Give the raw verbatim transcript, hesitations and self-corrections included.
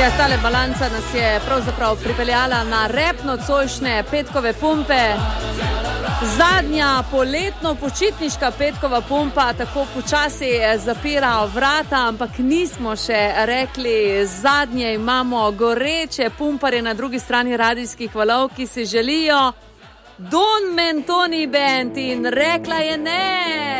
Ja, tale balanca nas je pravzaprav pripeljala na rep nocojšnje petkove pumpe. Zadnja poletno počitniška petkova pumpa tako počasi zapira vrata, ampak nismo še rekli zadnje. Imamo goreče pumparje na drugi strani radijskih valov, ki si želijo Don Mentoni Band in rekla je ne.